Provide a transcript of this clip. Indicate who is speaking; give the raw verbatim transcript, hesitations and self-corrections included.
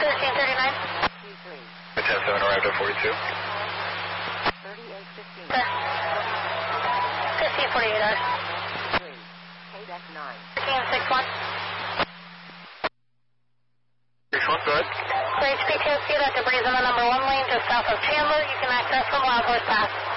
Speaker 1: thirteen thirty-nine.
Speaker 2: ten seven arrived at forty-two.
Speaker 3: thirty-eight fifteen.
Speaker 1: fifteen forty-eight hours.
Speaker 3: Quebec nine.
Speaker 1: thirteen six one.
Speaker 2: six one, go ahead.
Speaker 1: For H P T O C, that debris is in the number one lane just south of Chandler. You can access from Wild Horse Pass.